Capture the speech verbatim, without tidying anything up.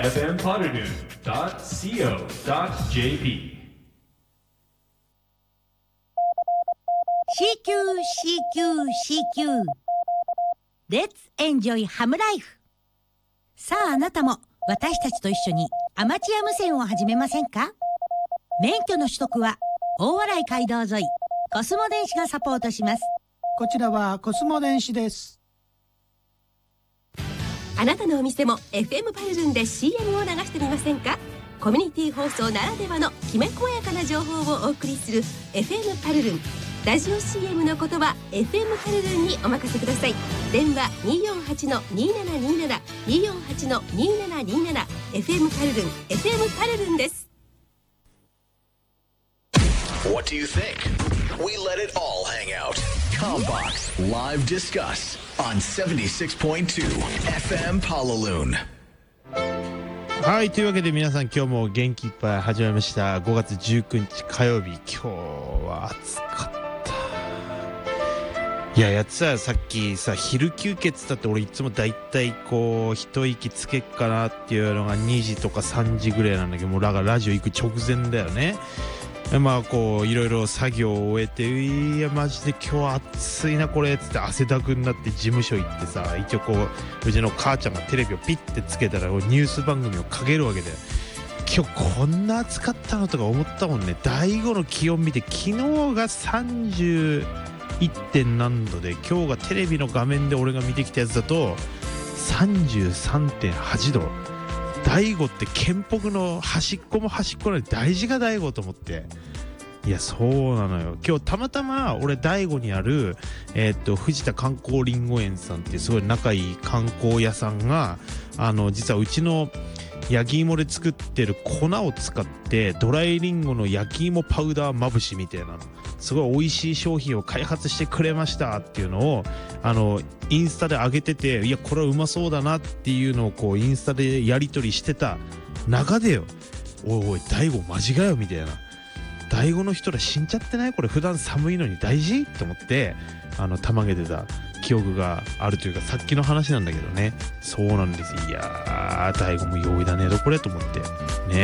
エフエム ポルヌ ドット シーオー ドット ジェーピーシーキュー シーキュー シーキュー Let's enjoy ハムライフ。さああなたも私たちと一緒にアマチュア無線を始めませんか？免許の取得は大洗街道沿いコスモ電子がサポートします。 こちらはコスモ電子です。 あなたのお店も エフエム パルルンで シーエム を流してみませんか？コミュニティ放送ならではのきめ細やかな情報をお送りする エフエム パルルン。ラジオ シーエム の言葉 エフエム パルルンにお任せください。電話 にーよんはちのにーななにーなな にーよんはちのにーななにーなな エフエム パルルン エフエム パルルンです。 What do you think? We let it all hang out. Combox Live Discuss on セブンティシックスポイントツー エフエム Palaloon。 はい、というわけで皆さん今日も元気いっぱい始めました。ごがつじゅうくにち火曜日、今日は暑かった。いや、やつさ、さっきさ、昼休憩っつったって俺いつもだいたいこう一息つけっかなっていうのがにじとかさんじぐらいなんだけど、もうだからラジオ行く直前だよね。まあこういろいろ作業を終えて、いやマジで今日暑いなこれっつって汗だくになって事務所行ってさ、一応こううちの母ちゃんがテレビをピッてつけたらニュース番組をかけるわけで、今日こんな暑かったのとか思ったもんね。第五の気温見て、昨日がさんじゅういってん何度で、今日がテレビの画面で俺が見てきたやつだと さんじゅうさんてんはちど。大悟って県北の端っこも端っこなのに大事が大悟と思って、いやそうなのよ。今日たまたま俺大悟にあるえー、っと藤田観光りんご園さんっていうすごい仲いい観光屋さんが、あの実はうちの焼き芋で作ってる粉を使ってドライリンゴの焼き芋パウダーまぶしみたいなの、すごい美味しい商品を開発してくれましたっていうのをあのインスタで上げてて、いやこれはうまそうだなっていうのをこうインスタでやり取りしてた中でよ、おいおい大悟マジかよみたいな、大悟の人ら死んじゃってないこれ、普段寒いのに大事と思ってあのたまげてた記憶があるというか、さっきの話なんだけどね。そうなんです。いやー大悟も用意だねどこれと思ってね。